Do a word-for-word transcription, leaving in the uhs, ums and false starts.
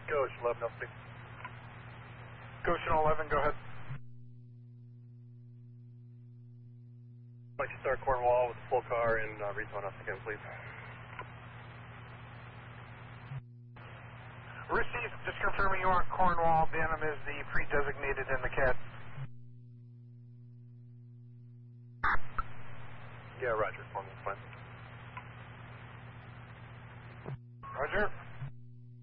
Goshen eleven, oh six. Goshen eleven, go ahead. I'd like to start Cornwall with a full car and uh, retone us again, please. Received, just confirming you want Cornwall. Bantam is the pre-designated in the C A D. Yeah, roger. Cornwall's fine. Roger.